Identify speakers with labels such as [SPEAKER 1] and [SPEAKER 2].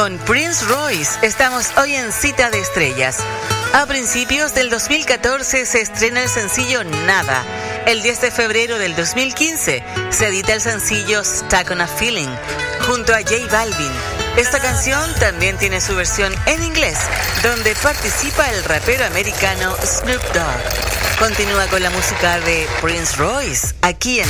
[SPEAKER 1] Con Prince Royce estamos hoy en Cita de Estrellas. A principios del 2014 se estrena el sencillo Nada. El 10 de febrero del 2015 se edita el sencillo Stuck on a Feeling junto a J Balvin. Esta canción también tiene su versión en inglés, donde participa el rapero americano Snoop Dogg. Continúa con la música de Prince Royce aquí en